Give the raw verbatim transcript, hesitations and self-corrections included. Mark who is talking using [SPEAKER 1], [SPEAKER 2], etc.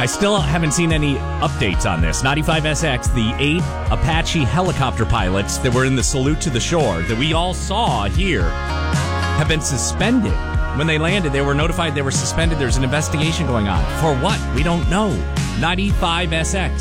[SPEAKER 1] I still haven't seen any updates on this. ninety-five S X, the eight Apache helicopter pilots that were in the salute to the shore that we all saw here have been suspended. When they landed, they were notified they were suspended. There's an investigation going on. For what? We don't know. ninety-five S X.